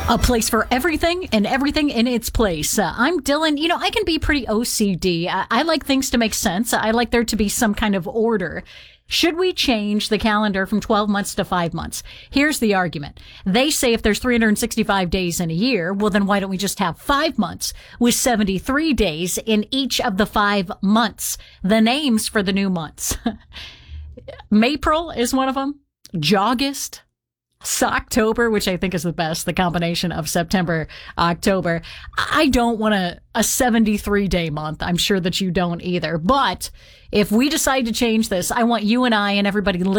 A place for everything and everything in its place. I'm Dylan. You know, I can be pretty OCD. I like things to make sense. I like there to be some kind of order. Should we change the calendar from 12 months to 5 months? Here's the argument. They say if there's 365 days in a year, well, then why don't we just have 5 months with 73 days in each of the 5 months? The names for the new months. Maypril is one of them. Joggist. Socktober, which I think is the best, the combination of September, October. I don't want a 73-day month. I'm sure that you don't either. But if we decide to change this, I want you and I and everybody